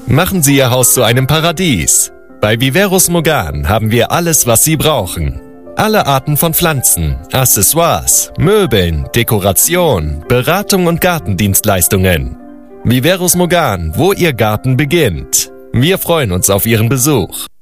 Machen Sie Ihr Haus zu einem Paradies. Bei Viveros Mogan haben wir alles, was Sie brauchen. Alle Arten von Pflanzen, Accessoires, Möbeln, Dekoration, Beratung und Gartendienstleistungen. Viveros Mogan, wo Ihr Garten beginnt. Wir freuen uns auf Ihren Besuch.